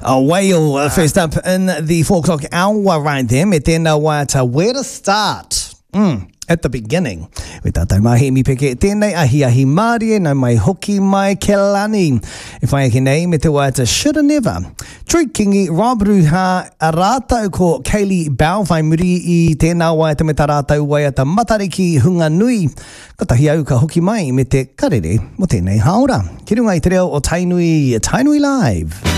A whale first up in the 4 o'clock hour right there. Me tēnā wā where to start. At the beginning. Me tātou mahi mi peke tēnei ahi Māori no mai hoki mai ke lani. E whai ake nei me te wāta shoulda never. True kingi Robruha a rātau ko Kaylee Bell whai muri I tēnā wāta me tā rātau waiata matariki hunga nui. Ka tahi au ka hoki mai me te karere mo tēnei haora. Ki runga I te reo o Tainui Live.